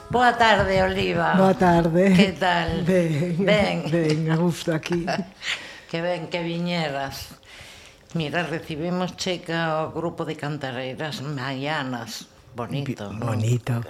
Boa tarde, Oliva. Boa tarde. Que tal? Ben, a gusto aquí. Que ben que viñeras. Mira, recibimos checa o grupo de cantareiras maianas. Bonito, non? Bonito.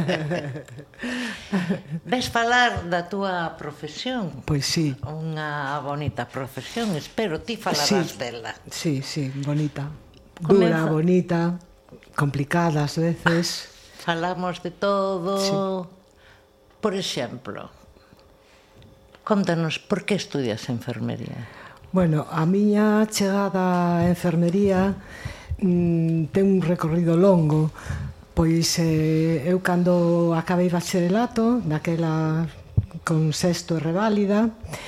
Ves falar da túa profesión? Pois sí. Unha bonita profesión, espero ti falarás dela. Sí, bonita. Dura, bonita, complicada ás veces. Falamos de todo. Sí. Por exemplo, contanos, por que estudias enfermería? Bueno, a miña chegada á enfermería ten un recorrido longo. Pois eu cando acabei bacharelato, naquela con sexto e reválida,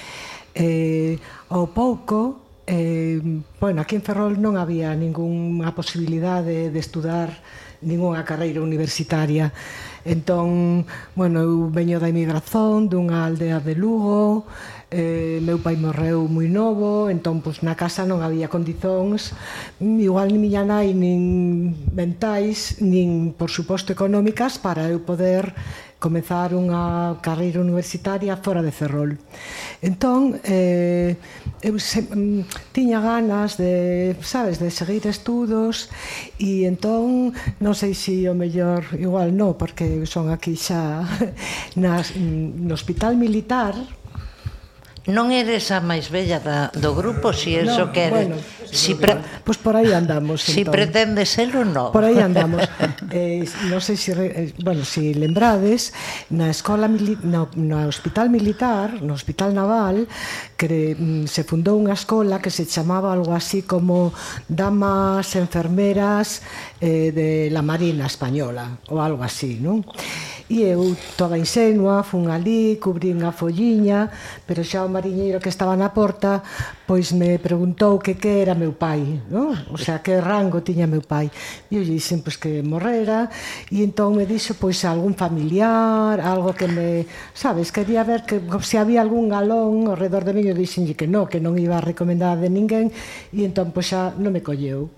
ao pouco, bueno, aquí en Ferrol non había ningunha posibilidade de estudar ningunha carreira universitaria. Entón, bueno, eu veño da emigración dunha aldea de Lugo, meu pai morreu moi novo, entón, pois, na casa non había condicións, igual nin miña nai, nin mentais, nin, por suposto, económicas, para eu poder comezar unha carreira universitaria fora de Ferrol. Entón, eu tiña ganas de, sabes, de seguir estudos e entón, non sei se o mellor, igual non, porque son aquí xa no Hospital Militar. Non eres a máis bella do grupo, si eso queres. Bueno, pois por aí andamos. Si pretendes serlo, non. Por aí andamos. Non sei se, bueno, se lembrades, na escola no Hospital Militar, no Hospital Naval, se fundou unha escola que se chamaba algo así como Damas Enfermeras de la Marina Española, ou algo así, non? E eu, toda inxenua, fun ali, cubrín a folliña, pero xa o mariñeiro que estaba na porta, pois me preguntou que era meu pai, non? O sea, que rango tiña meu pai. E eu dixen, pois, que morrera, e entón me dixo, pois, algún familiar, algo que me, sabes, quería ver que se había algún galón ao redor de mí, eu dixenlle que non iba a recomendar de ninguén, e entón, pois, xa non me colleu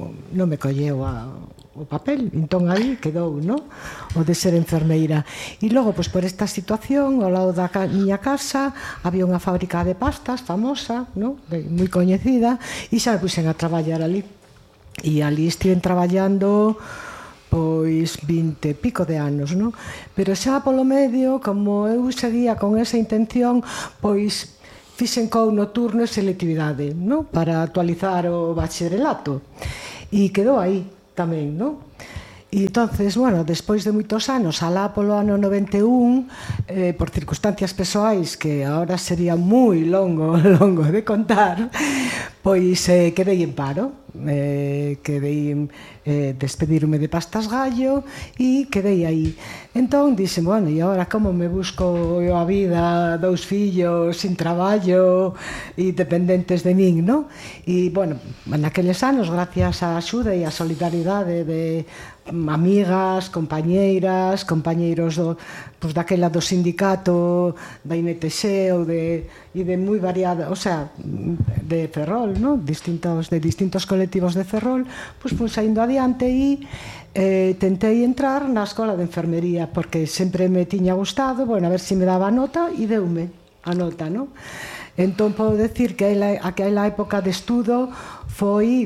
o papel, entón aí quedou, non? O de ser enfermeira. E logo, pois, por esta situación, ao lado da miña casa había unha fábrica de pastas famosa, non? Moi coñecida, e xa me puxen a traballar ali. E ali estiven traballando pois 20 e pico de anos, non? Pero xa polo medio, como eu seguía con esa intención, pois fixen nocturno e selectividade, non? Para actualizar o bacharelato. E quedou aí tamén, non? E entonces, bueno, despois de moitos anos, alá polo ano 91, por circunstancias persoais que agora sería moi longo de contar, pois quedei en paro, quedei despedirme de Pastas Gallo e quedei aí. Entón dixen, bueno, e agora como me busco a vida, 2 fillos sin traballo e dependentes de min, non? E, bueno, naqueles anos, gracias á axuda e á solidaridade de amigas, compañeiras, compañeiros daquela do sindicato da INTX e de moi variada, o sea, de Ferrol, non? De distintos colectivos de Ferrol, pois fui saindo adiante e tentei entrar na escola de enfermería porque sempre me tiña gustado, bueno, a ver se me daba a nota e deume a nota, non? Entón podo decir que aquela época de estudo foi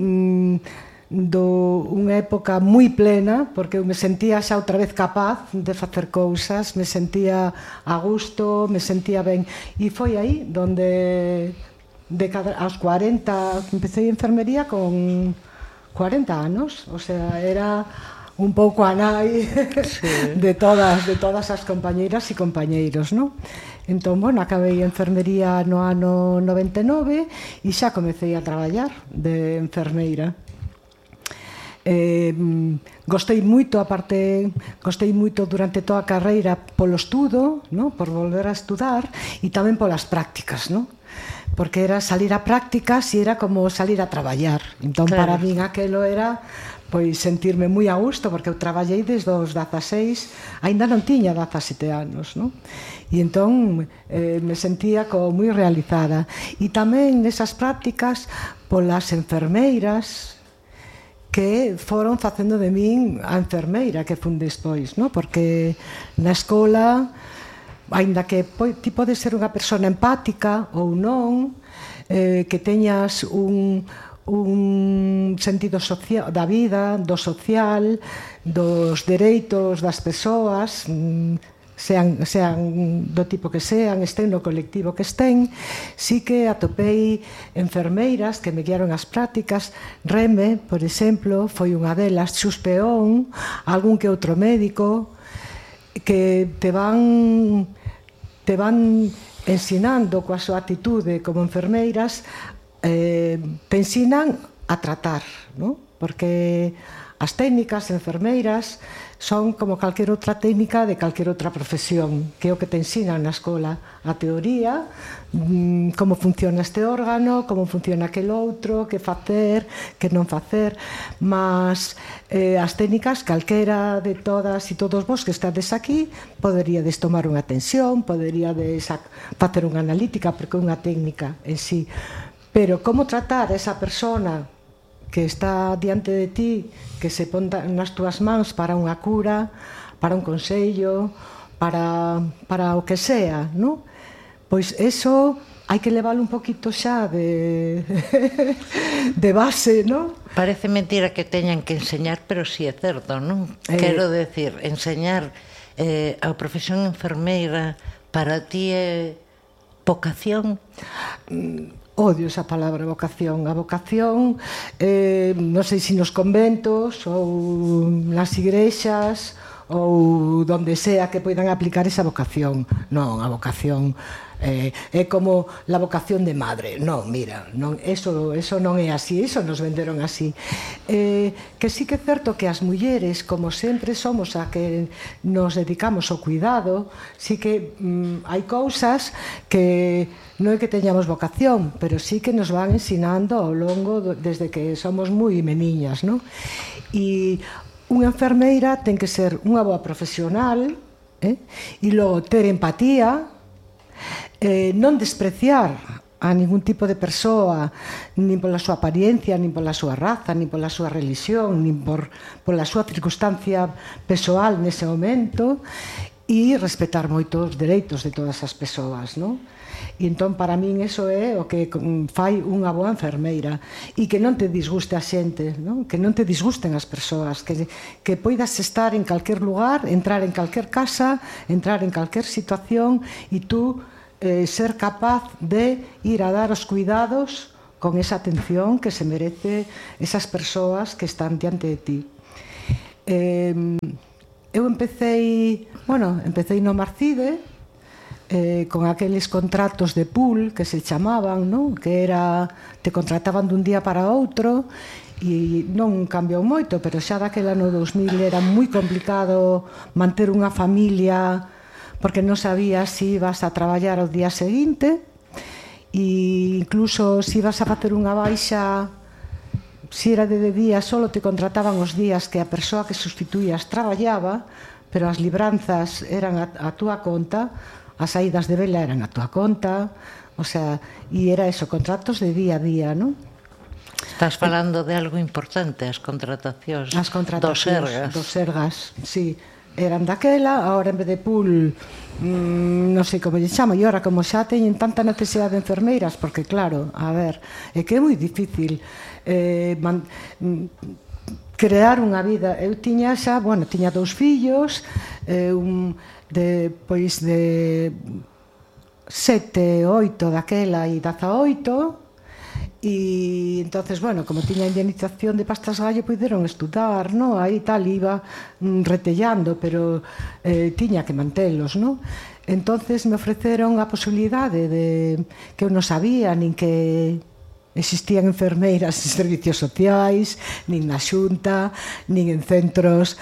unha época moi plena, porque eu me sentía xa outra vez capaz de facer cousas, me sentía a gusto, me sentía ben, e foi aí donde aos 40 empecé enfermería con 40 anos, o sea, era un pouco a nai de todas as compañeiras e compañeiros, non? Entón, bueno, acabei enfermería no ano 99 e xa comecei a traballar de enfermeira. Gostei moito durante toda a carreira polo estudo, no? Por volver a estudar e tamén polas prácticas, no? Porque era salir a prácticas e era como salir a traballar. Entón, claro, para min aquelo era pois sentirme moi a gusto, porque eu traballei desde os 16, aínda non tiña 17 anos, no? E entón me sentía como moi realizada. E tamén nesas prácticas polas enfermeiras que foron facendo de min a enfermeira que fun despois, no? Porque na escola, aínda que ti podes ser unha persona empática ou non, que teñas un sentido social da vida, do social, dos dereitos das persoas, sean do tipo que sean, estén no colectivo que estén, sí que atopei enfermeiras que me guiaron as prácticas. Reme, por exemplo, foi unha delas, Xus Peón, algún que outro médico, que te van ensinando coa súa actitude como enfermeiras, te ensinan a tratar, non? Porque as técnicas enfermeiras son como calquer outra técnica de calquer outra profesión, que é o que te ensinan na escola. A teoría, como funciona este órgano, como funciona aquel outro, que facer, que non facer, mas as técnicas, calquera de todas e todos vos que estades aquí, poderíades tomar unha tensión, poderíades facer unha analítica, porque é unha técnica en sí. Pero como tratar a esa persona que está diante de ti, que se pon nas túas mans para unha cura, para un consello, para o que sea, non? Pois eso hai que leválo un poquito xa de base, non? Parece mentira que teñan que enseñar, pero si é certo, non? Quero decir, enseñar a profesión enfermeira para ti é vocación? Odio esa palabra vocación. A vocación, non sei se nos conventos ou nas igrexas ou donde sea que poidan aplicar esa vocación. Non, a vocación é como la vocación de madre. Non, mira, non, eso non é así, eso nos venderon así. Que sí que é certo que as mulleres, como sempre somos a que nos dedicamos ao cuidado, sí que hai cousas que non é que teñamos vocación, pero sí que nos van ensinando ao longo desde que somos moi meniñas, non? E unha enfermeira ten que ser unha boa profesional, e logo ter empatía, non despreciar a ningún tipo de persoa, nin pola súa apariencia, nin pola súa raza, nin pola súa religión, nin pola súa circunstancia persoal nese momento, e respetar moito os dereitos de todas as persoas, non? E entón, para min, eso é o que fai unha boa enfermeira. E que non te disguste a xente, non? Que non te disgusten as persoas, que poidas estar en calquer lugar, entrar en calquer casa, entrar en calquer situación, e tú ser capaz de ir a dar os cuidados con esa atención que se merece esas persoas que están diante de ti. Eu empecei no Marcide, con aqueles contratos de pool que se chamaban, non? Que era, te contrataban dun día para outro, e non cambiou moito, pero xa daquela no 2000 era moi complicado manter unha familia, porque non sabías se ibas a traballar ao día seguinte, e incluso se ibas a facer unha baixa, se era de día, só te contrataban os días que a persoa que sustituías traballaba, pero as libranzas eran a túa conta, as saídas de vela eran a túa conta, o sea, e era eso, contratos de día a día, non? Estás falando de algo importante, as contratacións dos Sergas, sí, eran daquela. Ahora en vez de pool, non sei como lle chama, e ahora como xa teñen tanta necesidade de enfermeiras, porque claro, a ver, é que é moi difícil crear unha vida. Eu tiña xa, tiña 2 fillos, depois de 7, 8 daquela e 18, e entonces, como tiña indemnización de pastas gallo, puideron estudar, non? Aí tal, iba retellando, pero tiña que mantelos, non? Entonces me ofreceron a posibilidade de que eu non sabía nin que existían enfermeiras en servicios sociais, nin na Xunta, nin en centros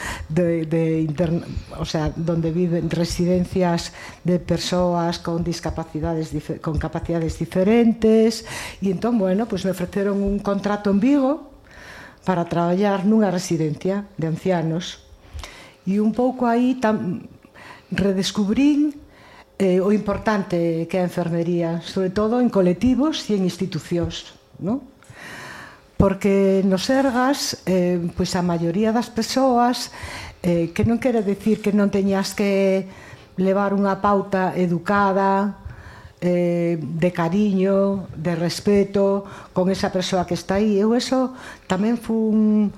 donde viven residencias de persoas con discapacidades, con capacidades diferentes, e entón, me ofreceron un contrato en Vigo para traballar nunha residencia de ancianos, e un pouco aí redescubrín o importante que é a enfermería, sobre todo en colectivos e en institucións, non? porque nos Sergas, pois a maioría das persoas, que non quere dicir que non teñas que levar unha pauta educada, de cariño, de respeto con esa persoa que está aí. Eu eso tamén fun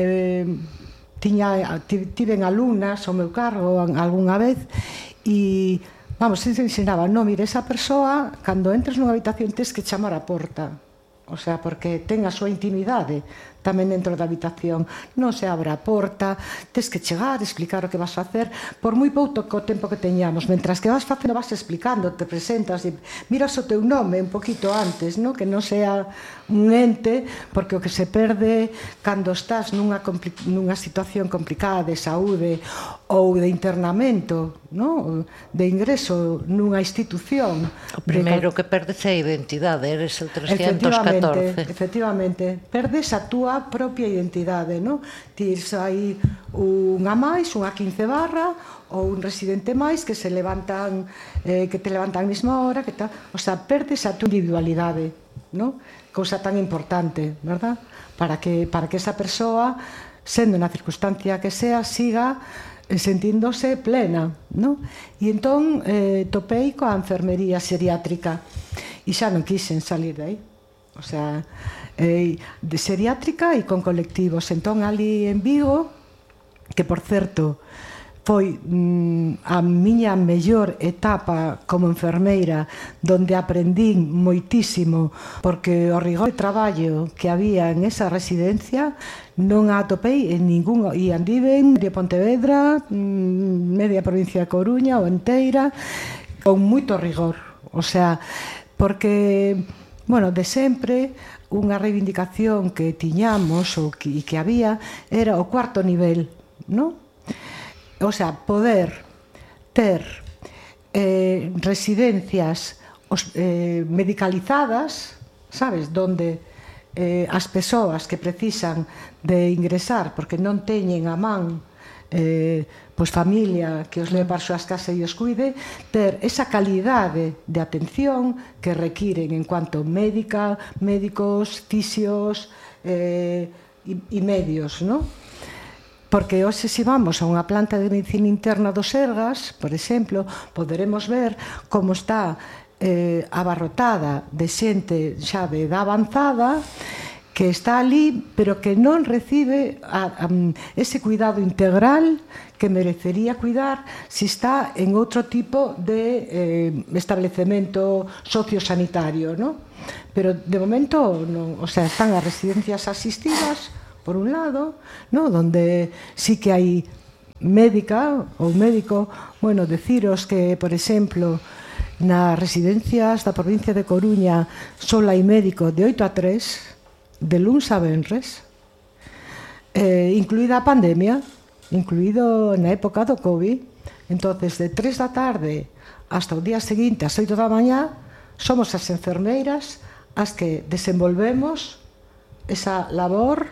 tiven alumnas ao meu cargo algunha vez e vamos, se ensinaba, no, mire, esa persoa cando entres nunha habitación tes que chamar a porta, o sea, porque ten a súa intimidade tamén dentro da habitación, non se abre a porta, tes que chegar, explicar o que vas a facer, por moi pouco tempo que teñamos, mentras que vas facendo, vas explicando, te presentas, e miras o teu nome un poquito antes, no? Que non sea un ente, porque o que se perde cando estás nunha situación complicada de saúde ou de internamento, no? De ingreso nunha institución. O primeiro que perdes é a identidade, eres o 314. Efectivamente, perdes a túa propia identidade, no? Tires aí unha máis, unha 15 barra ou un residente máis que se levantan, que te levantan a mesma hora, que tal, o sea, perdes a túa individualidade, no? Cousa tan importante, verdad? Para que esa persoa, sendo na circunstancia que sea, siga sentíndose plena, no? E entón topei coa enfermería xeriátrica e xa non quixen salir de aí, o sea, de xeriátrica e con colectivos. Entón ali en Vigo, que por certo foi a miña mellor etapa como enfermeira, donde aprendín moitísimo, porque o rigor de traballo que había en esa residencia non a atopei en ningún, e andiven de Pontevedra, media provincia de Coruña ou enteira, con moito rigor, o sea, porque, bueno, de sempre unha reivindicación que tiñamos ou que había era o cuarto nivel, non? O sea, poder ter residencias medicalizadas, sabes, donde as persoas que precisan de ingresar porque non teñen a man pois familia que os leve para as súas casas e os cuide, ter esa calidade de atención que requiren en cuanto médicos, fisios e medios, non? Porque hoxe, se vamos a unha planta de medicina interna do Sergas, por exemplo, poderemos ver como está abarrotada de xente xa de edad avanzada que está ali, pero que non recibe ese cuidado integral que merecería cuidar se está en outro tipo de establecemento sociosanitario, non? Pero de momento, non, o sea, están as residencias asistidas, por un lado, no, donde sí que hai médica ou médico. Bueno, deciros que, por exemplo, nas residencias da provincia de Coruña só hai médico de 8 a 3, de luns a venres, incluída a pandemia, incluído na época do COVID. Entonces, de 3 da tarde hasta o día seguinte, ás 8 da mañá, somos as enfermeiras as que desenvolvemos esa labor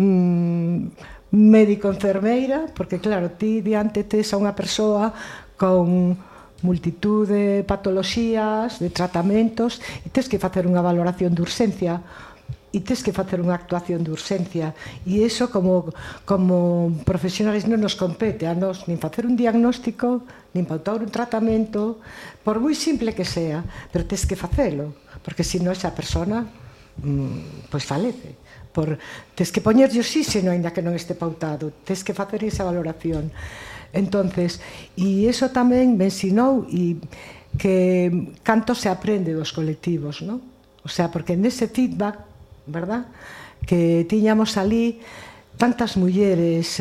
médico-enfermeira, porque claro, ti diante tes a unha persoa con multitud de patoloxías, de tratamentos, e tes que facer unha valoración de urxencia, e tes que facer unha actuación de urxencia, e iso como profesionales non nos compete a nós nin facer un diagnóstico, nin pautar un tratamento, por moi simple que sea, pero tes que facelo, porque senón esa persona pois falece. Tes que poñerlle oxígeno aínda que non este pautado, tes que facer esa valoración. Entonces, e iso tamén me ensinou que canto se aprende dos colectivos, non? O sea, porque nese feedback, verdad, que tiñamos ali tantas mulleres,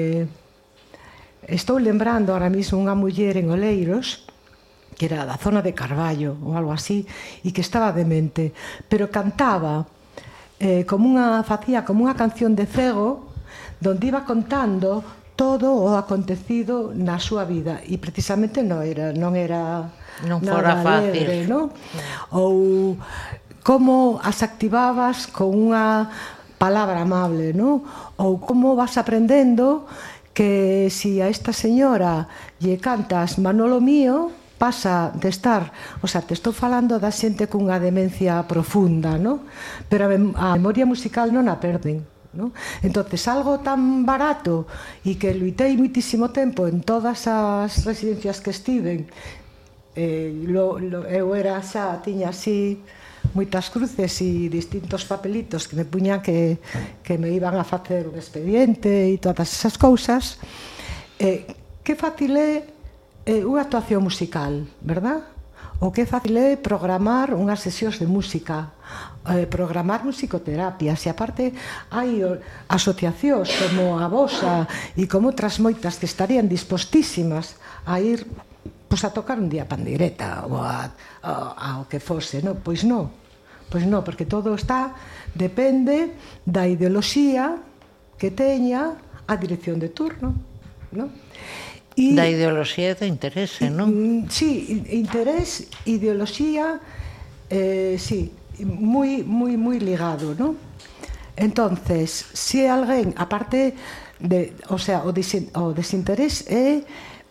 estou lembrando ahora mismo unha muller en Oleiros que era da zona de Carballo ou algo así, e que estaba demente, pero cantaba facía como unha canción de cego, donde iba contando todo o acontecido na súa vida, e precisamente non era fora fácil, non? Ou como as activabas con unha palabra amable, non? Ou como vas aprendendo que si a esta señora lle cantas Manolo mío, pasa de estar, o sea, te estou falando da xente cunha demencia profunda, ¿no? Pero a memoria musical non a perden, ¿no? Entonces, algo tan barato e que luitei muitísimo tempo en todas as residencias que estiven, eu era xa, tiña así moitas cruces e distintos papelitos que me puñan que me iban a facer un expediente e todas esas cousas, que fácil é unha actuación musical, verdad? O que fácil é programar unhas sesións de música, programar musicoterapias, e aparte hai asociacións como a vosa e como outras moitas que estarían dispostísimas a ir a tocar un día a pandeireta ou ao que fose, non? Pois non, porque todo depende da ideoloxía que teña a dirección de turno, non? Da ideoloxía e do interese, non? Sí, interés, ideoloxía, sí, moi ligado, non? Entonces, se alguén, aparte, o sea, o desinterés é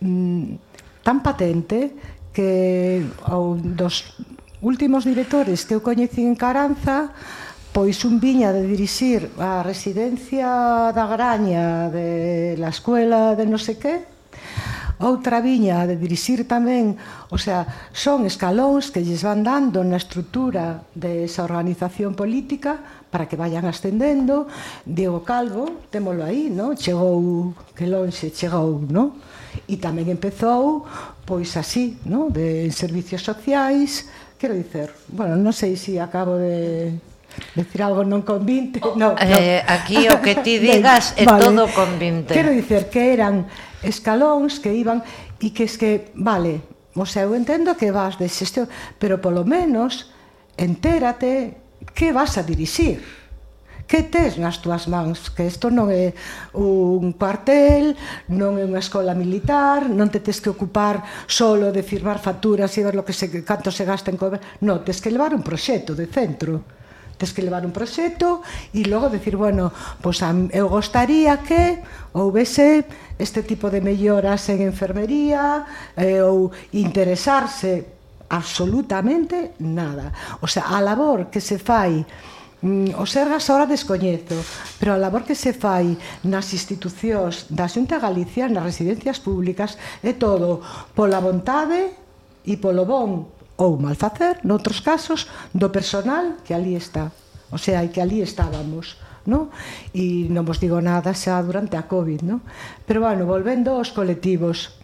tan patente que dos últimos directores que eu coñecín en Caranza, pois un viña de dirixir a residencia da Graña de la escuela de non sei que, outra viña de dirixir tamén, o sea, son escalóns que lles van dando na estrutura desa organización política para que vayan ascendendo. Diego Calvo, témolo aí, non? Chegou, que lonxe chegou, non? E tamén empezou, pois así, non? De servicios sociais, quero dicer, bueno, non sei se acabo de decir algo non convinte, no. Aquí o que ti digas é todo convinte. Quero dicer que eran escalóns que iban e que vale, o sea, eu entendo que vas de xestión, pero polo menos entérate que vas a dirixir, que tes nas túas mans, que isto non é un cuartel, non é unha escola militar, non te tes que ocupar solo de firmar facturas e ver canto se gasta en comer, non, tes que levar un proxecto de centro. Tens que levar un proxecto e logo decir, bueno, pois eu gostaría que houvese este tipo de melloras en enfermería, ou interesarse absolutamente nada. O sea, a labor que se fai, o Sergas ahora descoñezo, pero a labor que se fai nas institucións da Xunta de Galicia, nas residencias públicas, é todo pola vontade e polo bon ou mal facer, noutros casos, do personal que ali está. O sea, que ali estábamos, non? E non vos digo nada xa durante a COVID, non? Pero, bueno, volvendo aos colectivos,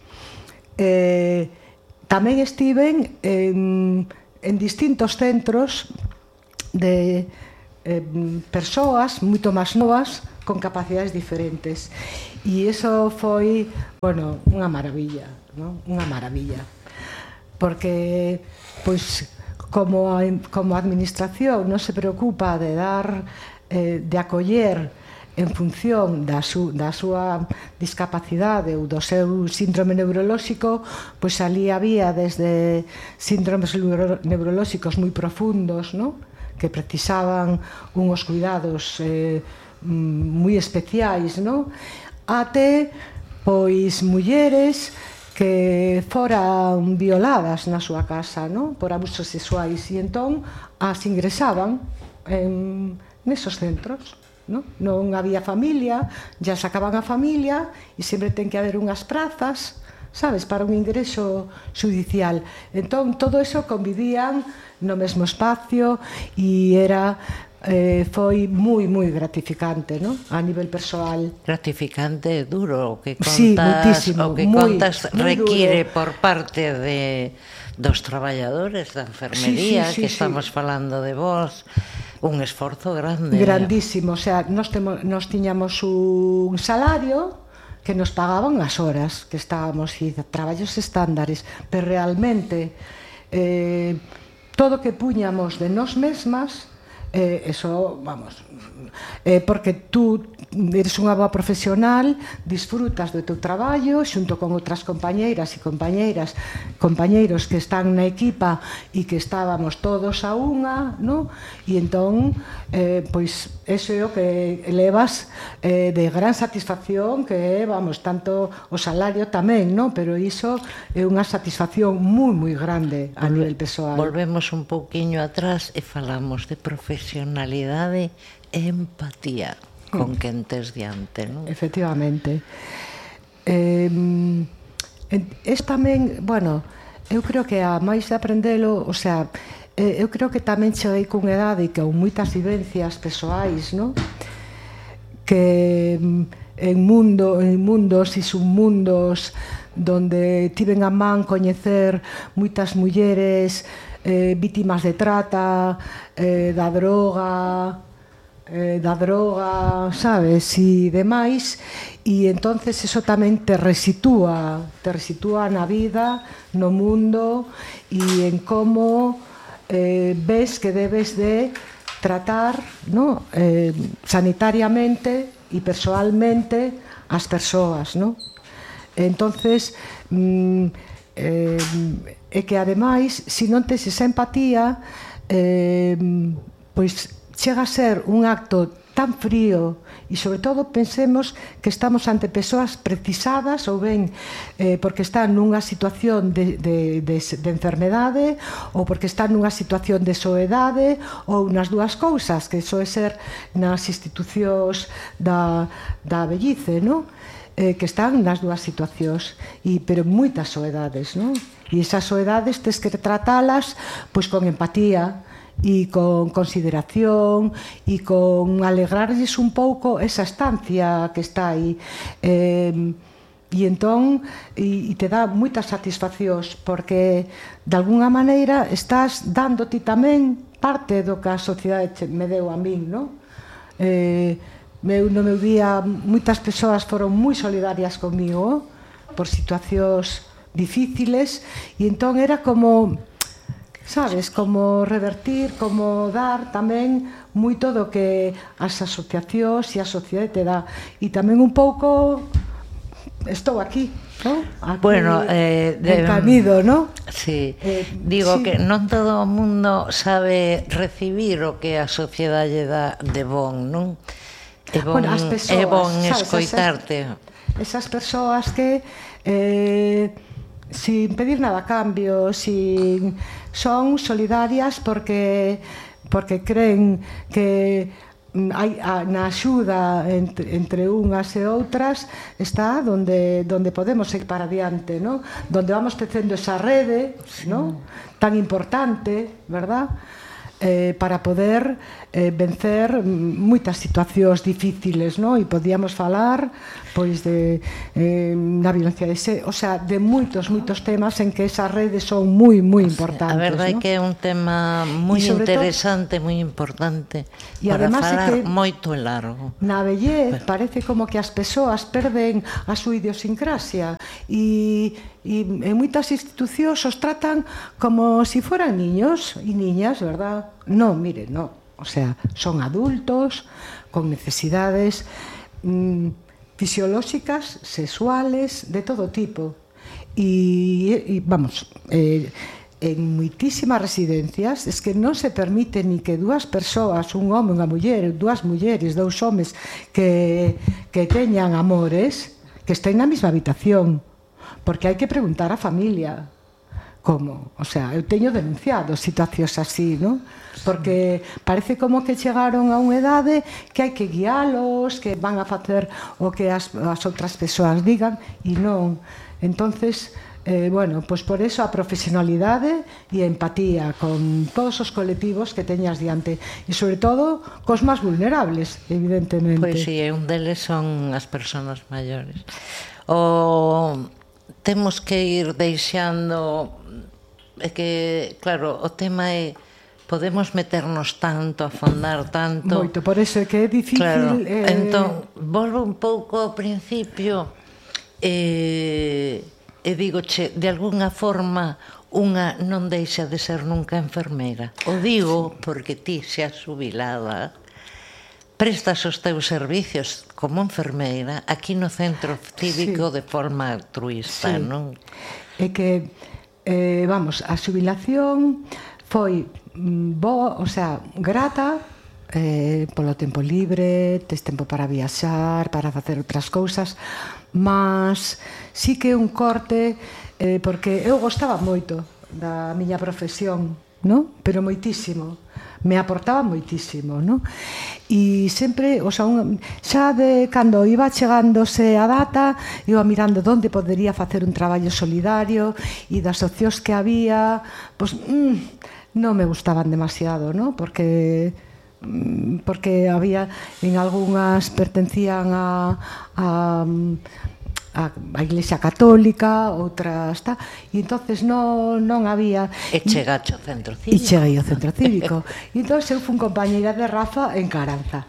tamén estiven en distintos centros de persoas moito máis novas con capacidades diferentes. E iso foi, bueno, unha maravilla, non? Unha maravilla. Porque, pois, como a administración non se preocupa de dar, de acoller en función da súa discapacidade ou do seu síndrome neurolóxico, pois ali había desde síndromes neurolóxicos moi profundos, non? Que precisaban uns cuidados moi especiais, non? Até, pois, mulleres que foran violadas na súa casa, non? Por abusos sexuais, e entón as ingresaban nesos centros, non? Non había familia, ya sacaban a familia e sempre ten que haber unhas prazas, sabes, para un ingreso judicial. Entón, todo eso convivían no mesmo espacio e foi moi gratificante, non? A nivel persoal. Gratificante, duro, o que contas, sí, muitísimo, o que contas require por parte dos traballadores da enfermería, que estamos falando de vos, un esforzo grande. Grandísimo, o sea, nos tiñamos un salario que nos pagaban as horas que estábamos, e traballos estándares, pero realmente todo que puñamos de nós mesmas eso, vamos, porque tú eres unha boa profesional, disfrutas do teu traballo xunto con outras compañeiras e compañeiros que están na equipa e que estábamos todos a unha, no? E entón, pois, eso é o que elevas de gran satisfacción, que é, vamos, tanto o salario tamén, no? Pero iso é unha satisfacción moi grande a nivel persoal. Volvemos un pouquiño atrás e falamos de profesionalidade e empatía con quen tes diante, non? Efectivamente. Es tamén, bueno, eu creo que a máis de aprendelo, o sea, eu creo que tamén cheguei cunha edade que con moitas vivencias persoais, non? Que en mundos e submundos donde tiven a man coñecer moitas mulleres vítimas de trata, da droga, sabes, e demais, e entonces eso tamén te resitúa na vida, no mundo, e en como ves que debes de tratar, no? Sanitariamente e persoalmente as persoas, no? Entonces, é que ademais, se non tes esa empatía, pois chega a ser un acto tan frío e sobre todo pensemos que estamos ante persoas precisadas ou ben porque están nunha situación de enfermedade ou porque están nunha situación de soedade ou nas dúas cousas, que soe ser nas institucións da vellice, non? Que están nas dúas situacións, pero moitas soedades, non? E esas soedades tes que tratalas pois con empatía e con consideración e con alegrarlles un pouco esa estancia que está aí, e entón e te dá moitas satisfaccións porque de alguna maneira estás dando ti tamén parte do que a sociedade me deu a min, non? No meu día moitas persoas foron moi solidarias comigo por situacións difíciles e entón era como, sabes, como revertir, como dar tamén moito do que as asociacións e a sociedade te dá. E tamén un pouco estou aquí, non? Aquí, bueno, encamido, non? Sí, digo que non todo o mundo sabe recibir o que a sociedade dá de bon, non? É bon, bueno, as persoas, é bon sabes, escoitarte. Esas persoas que sin pedir nada a cambio, son solidarias porque creen que na axuda entre unhas e outras está donde podemos ir para adiante, ¿no? Donde vamos tecendo esa rede, ¿no? Tan importante, verdad? Para poder vencer moitas situacións difíciles, non? E podíamos falar pois na violencia de xénero, o sea, de moitos temas en que esas redes son moi importantes. A verdade é que é un tema moi interesante, moi importante para falar moito largo. Na vellez parece como que as persoas perden a súa idiosincrasia e en moitas institucións os tratan como se foran niños e niñas, verdad? Non, mire, non. O sea, son adultos con necesidades fisiolóxicas, sexuales, de todo tipo. E vamos, en moitísimas residencias es que non se permite ni que dúas persoas, un home e unha muller, dúas mulleres, dous homes que teñan amores, que estén na mesma habitación, porque hai que preguntar á familia. Como? O sea, eu teño denunciado situacións así, non? Porque parece como que chegaron a unha edade que hai que guiálos, que van a facer o que as outras persoas digan, e non. Entonces, bueno, pois por eso a profesionalidade e a empatía con todos os colectivos que teñas diante, e sobre todo cos máis vulnerables, evidentemente. Pois si, un deles son as persoas maiores. Temos que ir deixando. É que, claro, o tema é podemos meternos tanto, afondar tanto. Moito, por eso é que é difícil. Claro, entón, volvo un pouco ao principio e digoche, de alguna forma, unha non deixa de ser nunca enfermeira. O digo porque ti, xa xubilada, prestas os teus servicios como enfermeira aquí no centro cívico de forma altruista, non? É que, vamos, a xubilación foi boa, o sea, grata, polo tempo libre, tes tempo para viaxar, para facer outras cousas, mas sí que un corte, porque eu gostaba moito da miña profesión, non? Pero moitísimo, me aportaba moitísimo, non? E sempre, o sea, xa de cando iba chegándose a data, iba mirando onde podería facer un traballo solidario, e das opcións que había, pois, non me gustaban demasiado, non? Porque había, en algunhas pertencían a Iglesia Católica, outras e entonces non había. E chegache ao centro cívico. E cheguei ao centro cívico. E entón eu fui compañeira de Rafa en Caranza.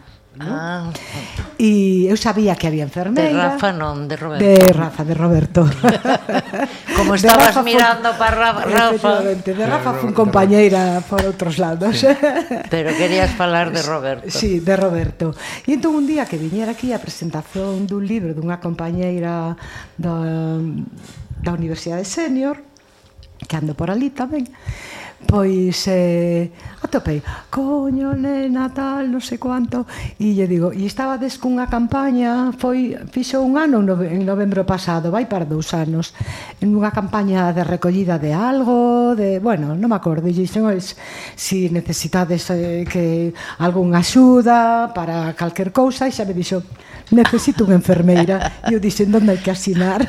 E eu sabía que había enfermeira. De Rafa non, de Roberto. De Roberto. Como estabas mirando para Rafa. Efectivamente, de Rafa fui compañeira por outros lados. Pero querías falar de Roberto. Sí, de Roberto. E entón un día que viñera aquí a presentación dun libro dunha compañeira da Universidade Senior, que ando por ali tamén, pois atopei, coño, nena, tal, non sei cuánto, e lle digo, e estabades cunha campaña, fixo un ano en novembro pasado, vai para 2 anos, en unha campaña de recollida de algo, bueno, non me acordo, e dixen, si necesitades que algunha axuda para calquer cousa, e xa me dixo, necesito unha enfermeira, e eu dixen, onde hai que asinar?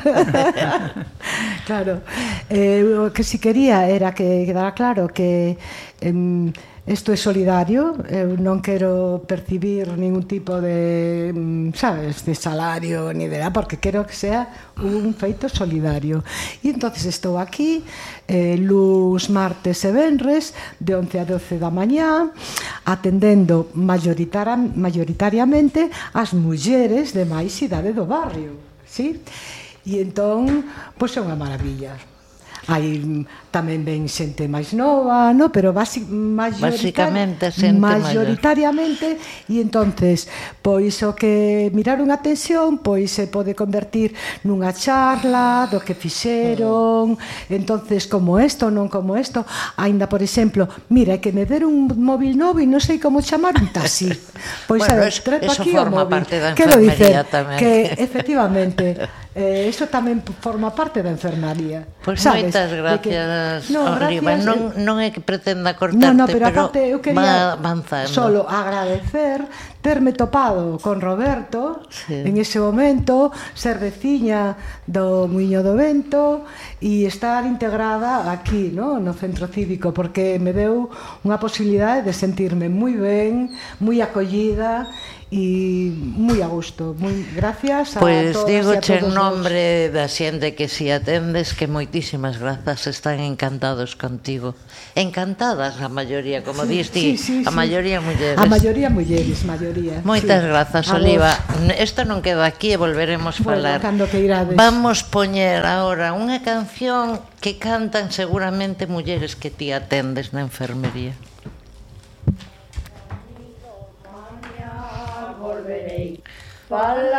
Claro, o que si quería era que quedara claro que isto é solidario, eu non quero percibir ningún tipo de, sabes, de salario ni de nada, porque quero que sea un feito solidario. E entonces estou aquí luns, martes e venres de 11 a 12 da mañá atendendo mayoritariamente as mulleres de máis idade do barrio, sí? E entón, pois é unha maravilla. Hai tamén ven xente máis nova, no? Pero basicamente mayoritariamente, e entonces pois o que miraron a atención pois se pode convertir nunha charla do que fixeron, entonces como isto, non como isto, aínda por exemplo, mira, que me deron un móvil novo e non sei como chamar un taxi. Pois bueno, trepo eso aquí forma o móvil. parte da Quero enfermería dicer tamén. que efectivamente eso tamén forma parte da enfermería. Pois sabes? Moitas gracias, Oliva. Gracias. Non é que pretenda cortarte, pero aparte eu quería solo agradecer terme topado con Roberto en ese momento, ser veciña do Muiño do Vento e estar integrada aquí, no centro cívico, porque me deu unha posibilidade de sentirme moi ben, moi acollida e moi a gusto. Gracias a pois todas digo e a todos en nombre da xente que si atendes que moitísimas grazas, están encantados contigo, encantadas a maioría, como diste, a maioría mulleres. A maioría mulleres, maioría. Moitas grazas, Oliva. Isto non queda aquí e volveremos falar. Cando que irades. Vamos poñer agora unha canción que cantan seguramente mulleres que ti atendes na enfermería. Volverei. Fala